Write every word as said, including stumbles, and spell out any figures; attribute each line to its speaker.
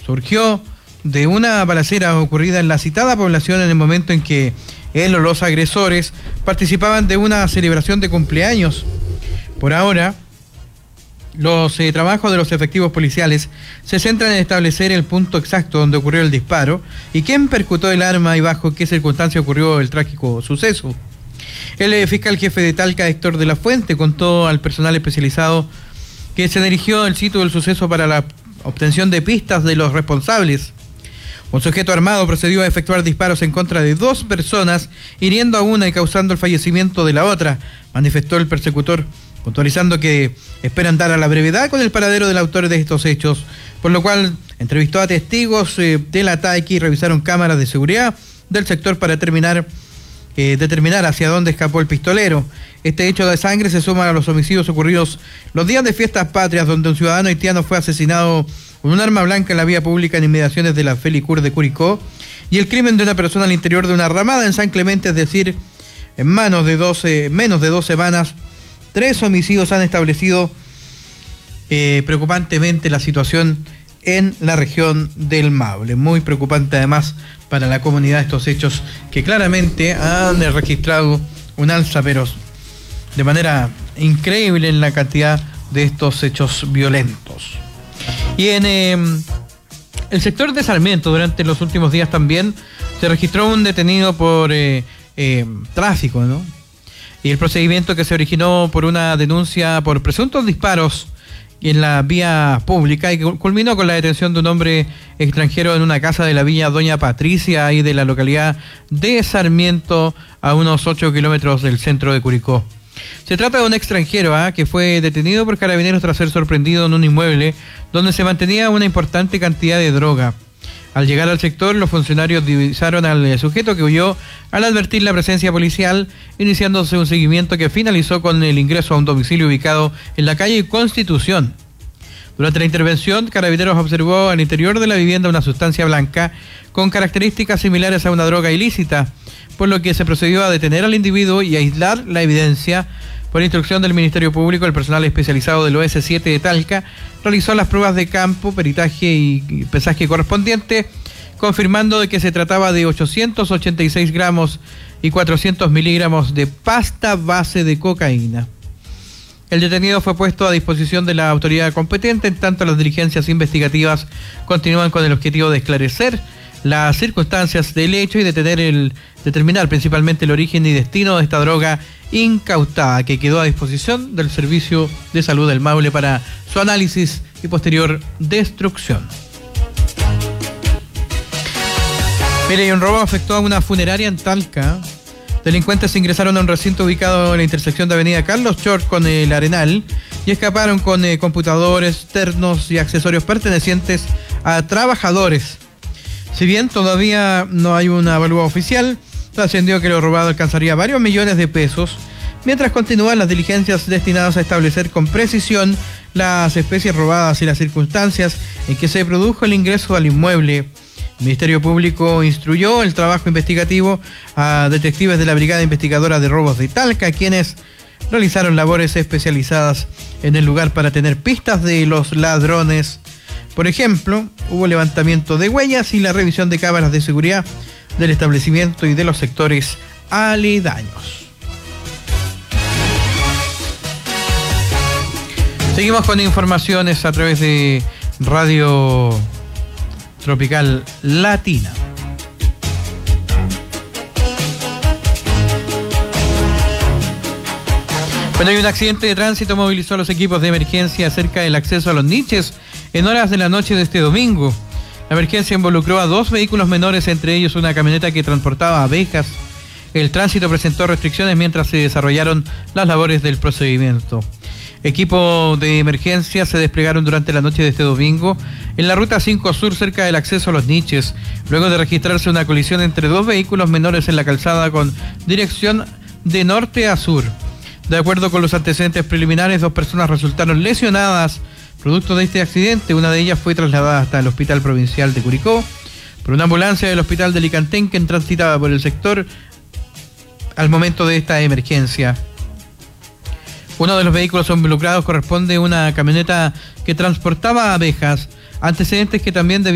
Speaker 1: surgió de una balacera ocurrida en la citada población en el momento en que él o los agresores participaban de una celebración de cumpleaños. Por ahora, los eh, trabajos de los efectivos policiales se centran en establecer el punto exacto donde ocurrió el disparo y quién percutó el arma y bajo qué circunstancia ocurrió el trágico suceso. El eh, fiscal jefe de Talca, Héctor de la Fuente, contó al personal especializado que se dirigió al sitio del suceso para la obtención de pistas de los responsables. Un sujeto armado procedió a efectuar disparos en contra de dos personas, hiriendo a una y causando el fallecimiento de la otra, manifestó el persecutor, puntualizando que esperan dar a la brevedad con el paradero del autor de estos hechos, por lo cual entrevistó a testigos eh, del ataque y revisaron cámaras de seguridad del sector para terminar, eh, determinar hacia dónde escapó el pistolero. Este hecho de sangre se suma a los homicidios ocurridos los días de fiestas patrias, donde un ciudadano haitiano fue asesinado con un arma blanca en la vía pública en inmediaciones de la Felicur de Curicó, y el crimen de una persona al interior de una ramada en San Clemente, es decir, en manos de doce, menos de dos semanas. Tres homicidios han establecido eh, preocupantemente la situación en la región del Maule. Muy preocupante además para la comunidad estos hechos que claramente han registrado un alza, pero de manera increíble en la cantidad de estos hechos violentos. Y en eh, el sector de Sarmiento, durante los últimos días también se registró un detenido por eh, eh, tráfico, ¿no? Y el procedimiento que se originó por una denuncia por presuntos disparos en la vía pública y que culminó con la detención de un hombre extranjero en una casa de la villa Doña Patricia, ahí de la localidad de Sarmiento, a unos ocho kilómetros del centro de Curicó. Se trata de un extranjero ¿eh? que fue detenido por carabineros tras ser sorprendido en un inmueble donde se mantenía una importante cantidad de droga. Al llegar al sector, los funcionarios divisaron al sujeto que huyó al advertir la presencia policial, iniciándose un seguimiento que finalizó con el ingreso a un domicilio ubicado en la calle Constitución. Durante la intervención, Carabineros observó al interior de la vivienda una sustancia blanca con características similares a una droga ilícita, por lo que se procedió a detener al individuo y aislar la evidencia. Por instrucción del Ministerio Público, el personal especializado del O S siete de Talca realizó las pruebas de campo, peritaje y pesaje correspondiente, confirmando de que se trataba de ochocientos ochenta y seis gramos y cuatrocientos miligramos de pasta base de cocaína. El detenido fue puesto a disposición de la autoridad competente, en tanto las diligencias investigativas continúan con el objetivo de esclarecer las circunstancias del hecho y detener el, determinar principalmente el origen y destino de esta droga incautada, que quedó a disposición del Servicio de Salud del Maule para su análisis y posterior destrucción. Mire, y un robo afectó a una funeraria en Talca. Delincuentes ingresaron a un recinto ubicado en la intersección de Avenida Carlos Chort con el Arenal y escaparon con eh, computadores, ternos y accesorios pertenecientes a trabajadores. Si bien todavía no hay una avalúa oficial, trascendió que lo robado alcanzaría varios millones de pesos, mientras continúan las diligencias destinadas a establecer con precisión las especies robadas y las circunstancias en que se produjo el ingreso al inmueble. El Ministerio Público instruyó el trabajo investigativo a detectives de la Brigada Investigadora de Robos de Talca, quienes realizaron labores especializadas en el lugar para tener pistas de los ladrones. Por ejemplo, hubo levantamiento de huellas y la revisión de cámaras de seguridad del establecimiento y de los sectores aledaños. Seguimos con informaciones a través de Radio Tropical Latina. Bueno, hay un accidente de tránsito movilizó a los equipos de emergencia cerca del acceso a los niches en horas de la noche de este domingo. La emergencia involucró a dos vehículos menores, entre ellos una camioneta que transportaba abejas. El tránsito presentó restricciones mientras se desarrollaron las labores del procedimiento. Equipos de emergencia se desplegaron durante la noche de este domingo en la ruta cinco Sur cerca del acceso a los niches, luego de registrarse una colisión entre dos vehículos menores en la calzada con dirección de norte a sur. De acuerdo con los antecedentes preliminares, dos personas resultaron lesionadas producto de este accidente. Una de ellas fue trasladada hasta el Hospital Provincial de Curicó por una ambulancia del Hospital de Licantén que transitaba por el sector al momento de esta emergencia. Uno de los vehículos involucrados corresponde a una camioneta que transportaba abejas, antecedentes que también debían